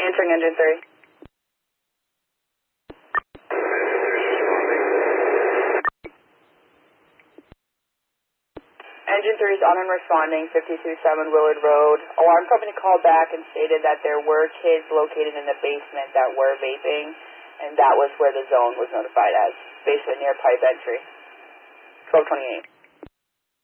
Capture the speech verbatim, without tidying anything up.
Answering engine three. Engine three is on and responding, fifty-two seven Willard Road. Alarm company called back and stated that there were kids located in the basement that were vaping, and that was where the zone was notified as, basement near pipe entry. twelve twenty-eight.